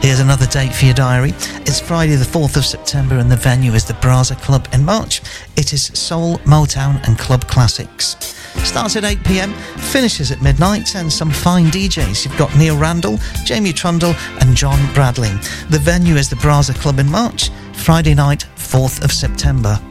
Here's another date for your diary. It's Friday the 4th of September and the venue is the Braza Club in March. It is soul, Motown and club classics. Starts at 8 p.m, finishes at midnight, and some fine DJs. You've got Neil Randall, Jamie Trundle and John Bradley. The venue is the Braza Club in March, Friday night, 4th of September.